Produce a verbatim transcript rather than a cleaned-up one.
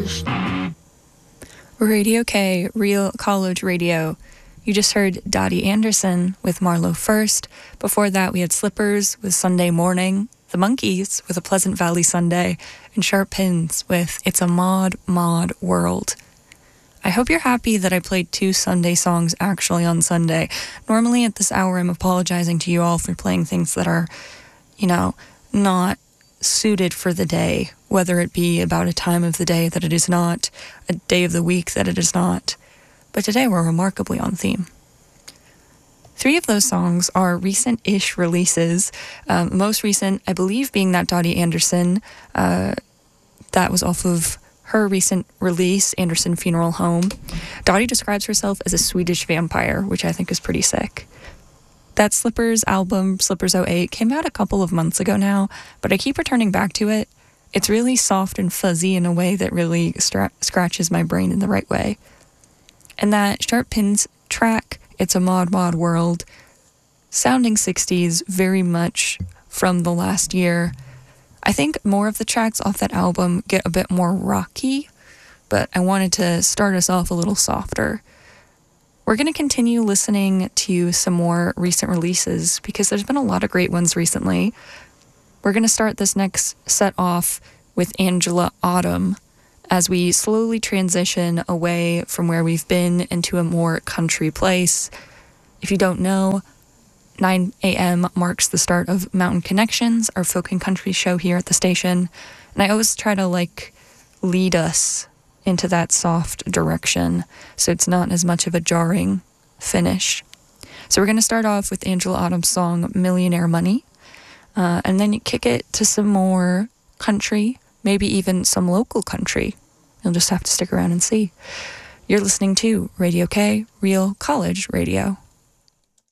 Radio K, Real College Radio. You just heard Dottie Anderson with Marlowe First. Before that, we had Slippers with Sunday Morning, The Monkees with A Pleasant Valley Sunday, and Sharp Pins with It's a Mod, Mod World. I hope you're happy that I played two Sunday songs actually on Sunday. Normally at this hour, I'm apologizing to you all for playing things that are, you know, not suited for the day, whether it be about a time of the day that it is not, a day of the week that it is not. But today we're remarkably on theme. Three of those songs are recent-ish releases. Um, most recent, I believe, being that Dottie Anderson. Uh, that was off of her recent release, Anderson Funeral Home. Dottie describes herself as a Swedish vampire, which I think is pretty sick. That Slippers album, Slippers oh eight, came out a couple of months ago now, but I keep returning back to it. It's really soft and fuzzy in a way that really stra- scratches my brain in the right way. And that Sharp Pins track, It's a Mod Mod World, sounding sixties, very much from the last year. I think more of the tracks off that album get a bit more rocky, but I wanted to start us off a little softer. We're going to continue listening to some more recent releases because there's been a lot of great ones recently. We're going to start this next set off with Angela Autumn as we slowly transition away from where we've been into a more country place. If you don't know, nine a.m. marks the start of Mountain Connections, our folk and country show here at the station. And I always try to, like, lead us into that soft direction so it's not as much of a jarring finish. So we're going to start off with Angela Autumn's song Millionaire Money, uh, and then you kick it to some more country, maybe even some local country. You'll just have to stick around and see. You're listening to Radio K, Real College Radio.